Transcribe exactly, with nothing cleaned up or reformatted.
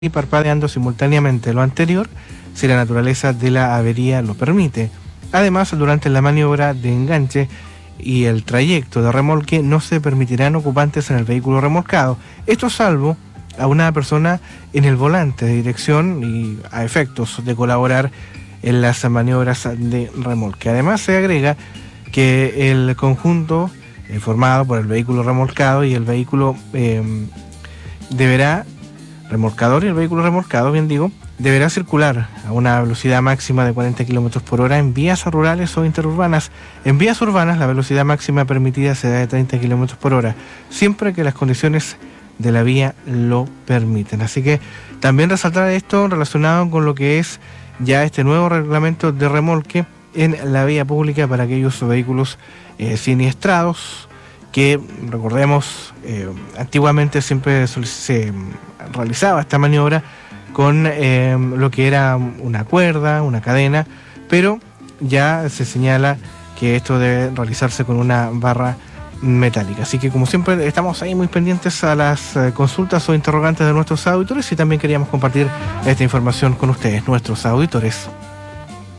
y parpadeando simultáneamente lo anterior si la naturaleza de la avería lo permite. Además, durante la maniobra de enganche y el trayecto de remolque no se permitirán ocupantes en el vehículo remolcado. Esto salvo a una persona en el volante de dirección y a efectos de colaborar en las maniobras de remolque. Además, se agrega que el conjunto eh, formado por el vehículo remolcado y el vehículo eh, deberá remolcador y el vehículo remolcado, bien digo, deberá circular a una velocidad máxima de cuarenta kilómetros por hora en vías rurales o interurbanas. En vías urbanas la velocidad máxima permitida será de treinta kilómetros por hora, siempre que las condiciones de la vía lo permiten. Así que también resaltar esto relacionado con lo que es ya este nuevo reglamento de remolque en la vía pública para aquellos vehículos eh, siniestrados, que recordemos, eh, antiguamente siempre se, se realizaba esta maniobra con eh, lo que era una cuerda, una cadena, pero ya se señala que esto debe realizarse con una barra metálica. Así que, como siempre, estamos ahí muy pendientes a las eh, consultas o interrogantes de nuestros auditores y también queríamos compartir esta información con ustedes, nuestros auditores.